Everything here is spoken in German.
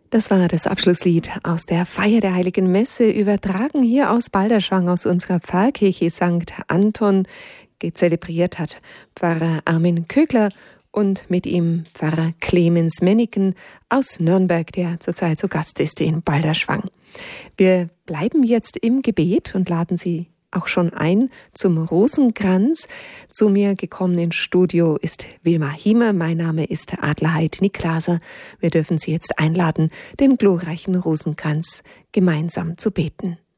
Das war das Abschlusslied aus der Feier der Heiligen Messe, übertragen hier aus Balderschwang aus unserer Pfarrkirche St. Anton. Gezelebriert hat Pfarrer Armin Kögler und mit ihm Pfarrer Clemens Menniken aus Nürnberg, der zurzeit zu Gast ist in Balderschwang. Wir bleiben jetzt im Gebet und laden Sie auch schon ein zum Rosenkranz. Zu mir gekommen ins Studio ist Wilma Hiemer. Mein Name ist Adelheid Niklaser. Wir dürfen Sie jetzt einladen, den glorreichen Rosenkranz gemeinsam zu beten.